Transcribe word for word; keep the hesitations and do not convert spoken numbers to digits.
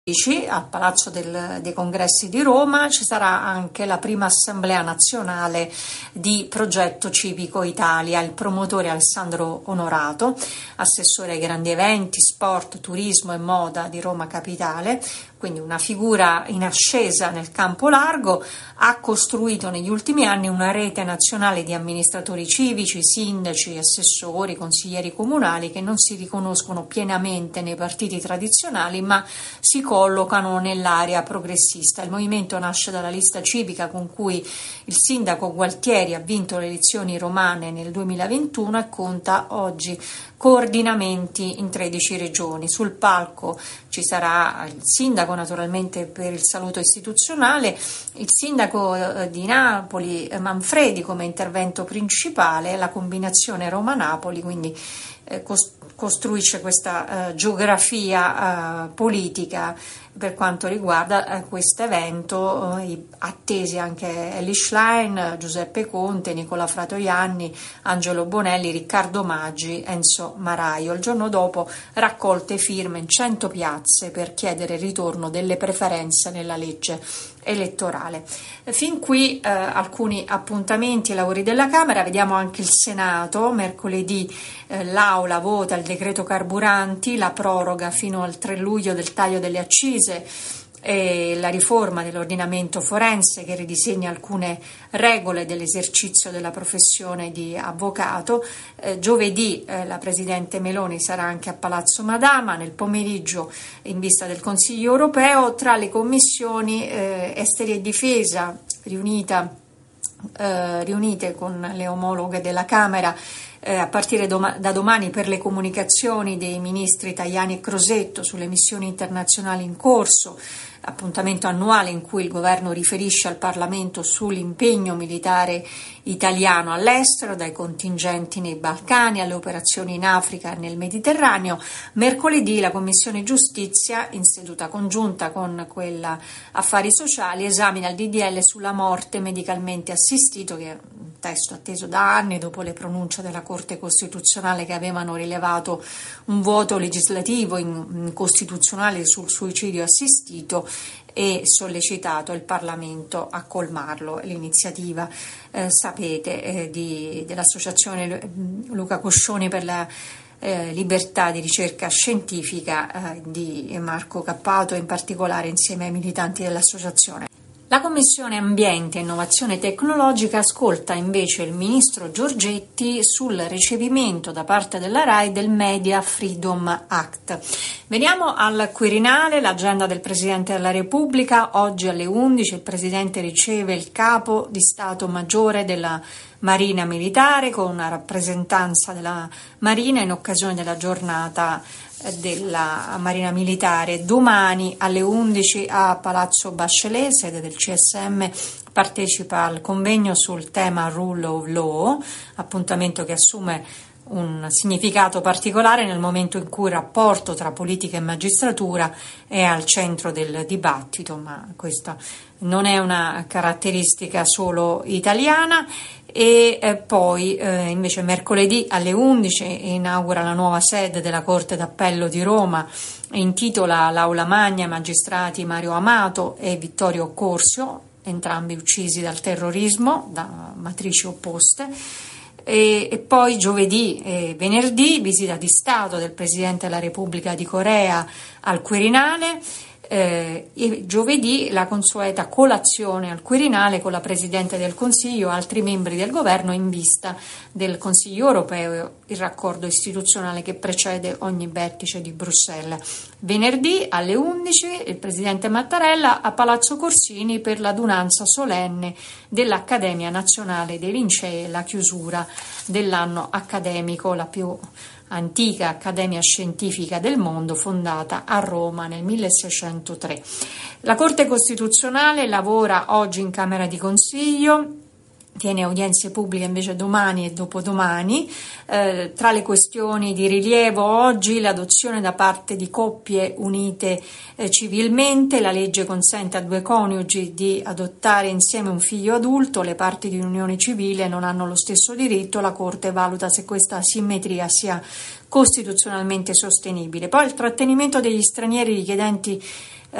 Al Palazzo del, dei Congressi di Roma ci sarà anche la prima assemblea nazionale di Progetto Civico Italia. Il promotore Alessandro Onorato, assessore ai grandi eventi, sport, turismo e moda di Roma Capitale, quindi una figura in ascesa nel campo largo, ha costruito negli ultimi anni una rete nazionale di amministratori civici, sindaci, assessori, consiglieri comunali che non si riconoscono pienamente nei partiti tradizionali ma si collocano nell'area progressista. Il movimento nasce dalla lista civica con cui il sindaco Gualtieri ha vinto le elezioni romane nel duemilaventuno e conta oggi coordinamenti in tredici regioni. Sul palco ci sarà il sindaco naturalmente per il saluto istituzionale, il sindaco di Napoli Manfredi come intervento principale, la combinazione Roma-Napoli, quindi eh, costruisce questa eh, geografia eh, politica per quanto riguarda eh, questo evento, eh, attesi anche Elly Schlein, Giuseppe Conte, Nicola Fratoianni, Angelo Bonelli, Riccardo Maggi, Enzo Maraio. Il giorno dopo raccolte firme in cento piazze per chiedere il ritorno delle preferenze nella legge elettorale. Fin qui eh, alcuni appuntamenti ai lavori della Camera. Vediamo anche il Senato. Mercoledì eh, l'Aula vota il decreto carburanti, la proroga fino al tre luglio del taglio delle accise e la riforma dell'ordinamento forense che ridisegna alcune regole dell'esercizio della professione di avvocato. Eh, giovedì eh, la Presidente Meloni sarà anche a Palazzo Madama, nel pomeriggio in vista del Consiglio europeo. Tra le commissioni eh, esteri e difesa riunita, eh, riunite con le omologhe della Camera Eh, a partire doma- da domani per le comunicazioni dei ministri Tajani e Crosetto sulle missioni internazionali in corso, appuntamento annuale in cui il governo riferisce al Parlamento sull'impegno militare italiano all'estero, dai contingenti nei Balcani alle operazioni in Africa e nel Mediterraneo. Mercoledì la Commissione Giustizia, in seduta congiunta con quella Affari Sociali, esamina il D D L sulla morte medicalmente assistito, che è un testo atteso da anni dopo le pronunce della Corte Costituzionale che avevano rilevato un vuoto legislativo incostituzionale sul suicidio assistito e sollecitato il Parlamento a colmarlo. L'iniziativa, eh, sapete, eh, di, dell'Associazione Luca Coscioni per la eh, libertà di ricerca scientifica eh, di Marco Cappato, in particolare insieme ai militanti dell'associazione. La Commissione Ambiente e Innovazione Tecnologica ascolta invece il ministro Giorgetti sul ricevimento da parte della RAI del Media Freedom Act. Veniamo al Quirinale, l'agenda del Presidente della Repubblica. Oggi alle undici il Presidente riceve il Capo di Stato Maggiore della Marina Militare con una rappresentanza della Marina in occasione della giornata della Marina Militare. Domani alle undici a Palazzo Bachelet, sede del C S M, partecipa al convegno sul tema Rule of Law, appuntamento che assume un significato particolare nel momento in cui il rapporto tra politica e magistratura è al centro del dibattito, ma questa non è una caratteristica solo italiana. E eh, poi eh, invece mercoledì alle undici inaugura la nuova sede della Corte d'Appello di Roma, intitola l'Aula Magna magistrati Mario Amato e Vittorio Corsio, entrambi uccisi dal terrorismo da matrici opposte. E, e poi giovedì e venerdì visita di Stato del Presidente della Repubblica di Corea al Quirinale. Eh, e giovedì la consueta colazione al Quirinale con la Presidente del Consiglio e altri membri del governo in vista del Consiglio europeo, il raccordo istituzionale che precede ogni vertice di Bruxelles. Venerdì alle undici il Presidente Mattarella a Palazzo Corsini per l'adunanza solenne dell'Accademia Nazionale dei Lincei e la chiusura dell'anno accademico, la più antica accademia scientifica del mondo, fondata a Roma nel milleseicentotre. La Corte Costituzionale lavora oggi in Camera di Consiglio tiene udienze pubbliche invece domani e dopodomani. Eh, tra le questioni di rilievo oggi l'adozione da parte di coppie unite eh, civilmente. La legge consente a due coniugi di adottare insieme un figlio adulto, le parti di un'unione civile non hanno lo stesso diritto, la Corte valuta se questa asimmetria sia costituzionalmente sostenibile. Poi il trattenimento degli stranieri richiedenti